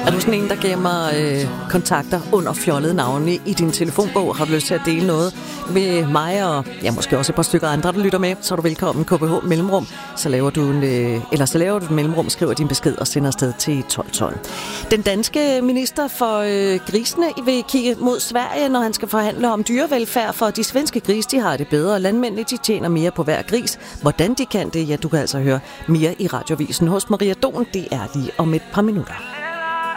Er du sådan en, der gemmer kontakter under fjollede navne i din telefonbog? Har du lyst til at dele noget med mig og måske også et par stykker andre, der lytter med? Så er du velkommen. KBH Mellemrum. Så laver du et mellemrum, skriver din besked og sender afsted til 1212. Den danske minister for grisene vil kigge mod Sverige, når han skal forhandle om dyrevelfærd, for de svenske grise, de har det bedre. Landmændene, de tjener mere på hver gris. Hvordan de kan det, du kan altså høre mere i Radiovisen hos Maria Don. Det er lige om et par minutter.